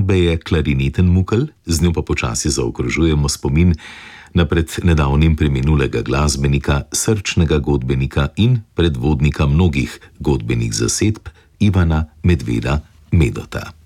skladbe je Klarineten mukel, z njo pa počasi zaokrožujemo spomin na pred nedavnim preminulega glasbenika, srčnega godbenika in predvodnika mnogih godbenih zasedb Ivana Medveda Medota.